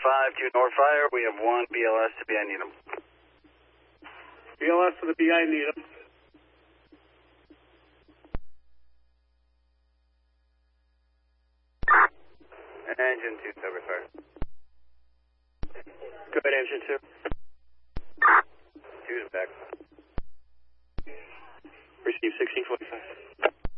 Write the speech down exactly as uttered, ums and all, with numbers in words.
five two Northfire. We have one B L S to B I Needham. B L S to the B I Needham. Engine two, Sober Fire. Good, engine two. Two is back. Receive sixteen forty-five.